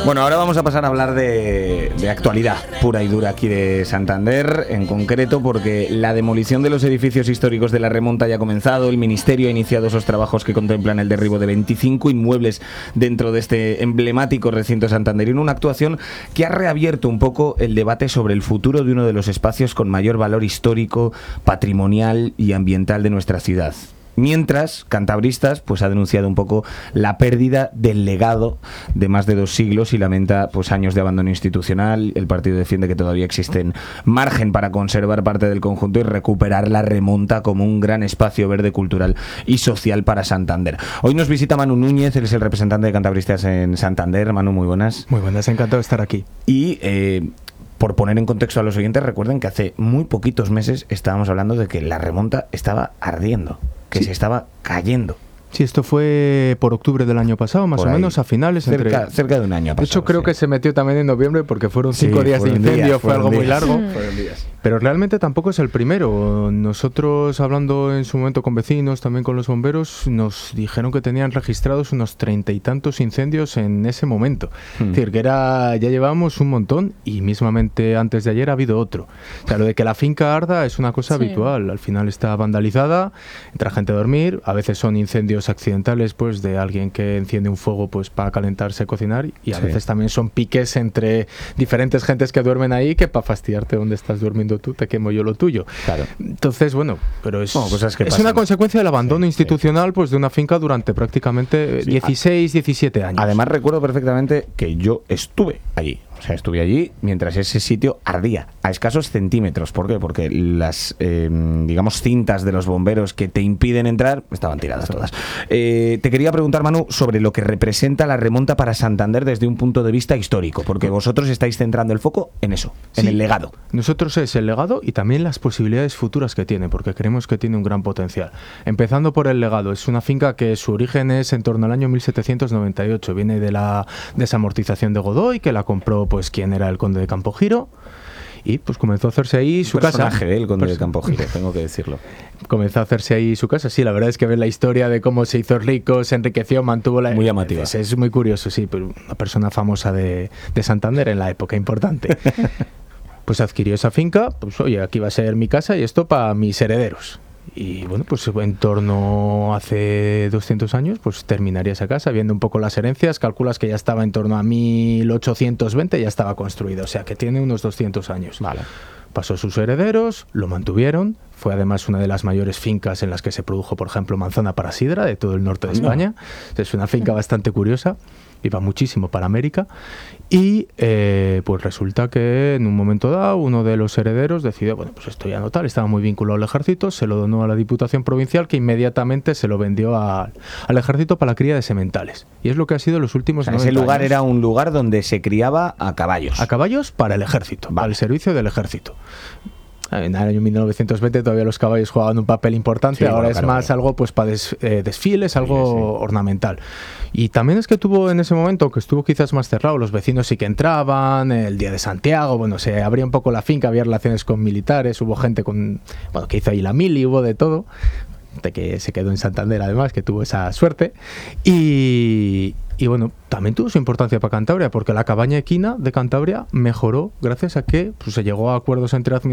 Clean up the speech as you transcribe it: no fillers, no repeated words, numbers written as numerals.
Bueno, ahora vamos a pasar a hablar de actualidad pura y dura aquí de Santander, en concreto porque la demolición de los edificios históricos de la Remonta ya ha comenzado. El Ministerio ha iniciado esos trabajos que contemplan el derribo de 25 inmuebles dentro de este emblemático recinto santanderino, una actuación que ha reabierto un poco el debate sobre el futuro de uno de los espacios con mayor valor histórico, patrimonial y ambiental de nuestra ciudad. Mientras, Cantabristas pues ha denunciado un poco la pérdida del legado de más de 2 siglos y lamenta pues años de abandono institucional. El partido defiende que todavía existen margen para conservar parte del conjunto y recuperar la Remonta como un gran espacio verde, cultural y social para Santander. Hoy nos visita Manu Núñez, él es el representante de Cantabristas en Santander. Manu, muy buenas. Muy buenas, encantado de estar aquí. Y por poner en contexto a los oyentes, recuerden que hace muy poquitos meses estábamos hablando de que la Remonta estaba ardiendo, que se estaba cayendo. Sí, esto fue por octubre del año pasado, más o menos, a finales. Cerca de un año ha pasado. De hecho, creo que se metió también en noviembre porque fueron 5 días de incendio, fue algo muy largo. Fueron días. Pero realmente tampoco es el primero. Nosotros, hablando en su momento con vecinos, también con los bomberos, nos dijeron que tenían registrados unos 30 y tantos incendios en ese momento. Es decir, que ya llevábamos un montón y mismamente antes de ayer ha habido otro. O sea, lo de que la finca arda es una cosa habitual. Al final está vandalizada, entra gente a dormir, a veces son incendios accidentales pues de alguien que enciende un fuego pues para calentarse, cocinar, y a veces también son piques entre diferentes gentes que duermen ahí, que para fastidiarte donde estás durmiendo tú te quemo yo lo tuyo. Claro. Entonces, bueno, pero es pasan. Una consecuencia del abandono institucional pues de una finca durante prácticamente 16, 17 años. Además recuerdo perfectamente que yo estuve allí. O sea, estuve allí mientras ese sitio ardía a escasos centímetros. ¿Por qué? Porque las, digamos, cintas de los bomberos que te impiden entrar estaban tiradas todas. Te quería preguntar, Manu, sobre lo que representa la Remonta para Santander desde un punto de vista histórico, porque vosotros estáis centrando el foco en eso, en el legado. Nosotros es el legado y también las posibilidades futuras que tiene, porque creemos que tiene un gran potencial. Empezando por el legado, es una finca que su origen es en torno al año 1798, viene de la desamortización de Godoy, que la compró pues quien era el conde de Campogiro, y pues comenzó a hacerse ahí su casa. Personaje, el conde de Campogiro, tengo que decirlo. Comenzó a hacerse ahí su casa. Sí, la verdad es que ver la historia de cómo se hizo rico, se enriqueció, mantuvo la... Muy llamativa. Es muy curioso, sí, pero una persona famosa de Santander en la época, importante. Pues adquirió esa finca, pues oye, aquí va a ser mi casa y esto para mis herederos. Y bueno, pues en torno hace 200 años, pues terminaría esa casa, viendo un poco las herencias, calculas que ya estaba en torno a 1820, ya estaba construido, o sea que tiene unos 200 años. Vale. Pasó a sus herederos, lo mantuvieron, fue además una de las mayores fincas en las que se produjo, por ejemplo, manzana para sidra de todo el norte de España. Es una finca bastante curiosa, iba muchísimo para América, y pues resulta que en un momento dado uno de los herederos decidió, bueno, pues esto ya no tal, estaba muy vinculado al ejército, se lo donó a la Diputación Provincial, que inmediatamente se lo vendió al ejército para la cría de sementales, y es lo que ha sido los últimos 90 ese lugar años. Era un lugar donde se criaba a caballos. A caballos para el ejército, para el servicio del ejército. En el año 1920 todavía los caballos jugaban un papel importante, ahora es más algo pues para desfiles, algo ornamental. Y también es que tuvo en ese momento, que estuvo quizás más cerrado, los vecinos sí que entraban, el día de Santiago, bueno, se abría un poco la finca, había relaciones con militares, hubo gente que hizo ahí la mili, hubo de todo, de que se quedó en Santander además, que tuvo esa suerte, y bueno, también tuvo su importancia para Cantabria, porque la cabaña equina de Cantabria mejoró gracias a que pues, se llegó a acuerdos entre